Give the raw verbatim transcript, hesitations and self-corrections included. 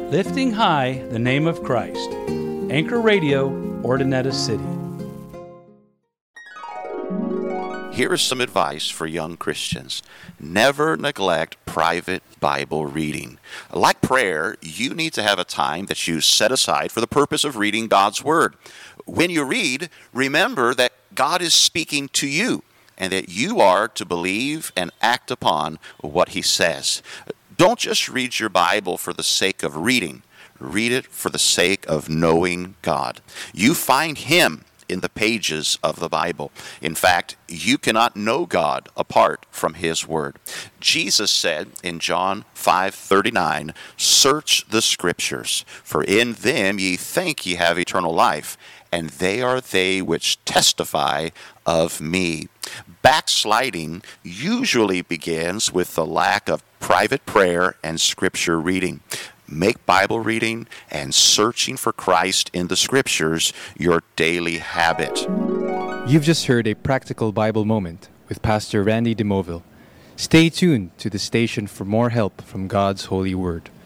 lifting high the name of Christ. Anchor Radio, Ordinetta City. Here is some advice for young Christians. Never neglect private Bible reading. Like prayer, you need to have a time that you set aside for the purpose of reading God's Word. When you read, remember that God is speaking to you and that you are to believe and act upon what He says. Don't just read your Bible for the sake of reading. Read it for the sake of knowing God. You find Him in the pages of the Bible. In fact, you cannot know God apart from His Word. Jesus said in John five thirty-nine, "Search the Scriptures, for in them ye think ye have eternal life, and they are they which testify of me." Backsliding usually begins with the lack of private prayer and Scripture reading. Make Bible reading and searching for Christ in the Scriptures your daily habit. You've just heard a practical Bible moment with Pastor Randy DeMoville. Stay tuned to the station for more help from God's holy word.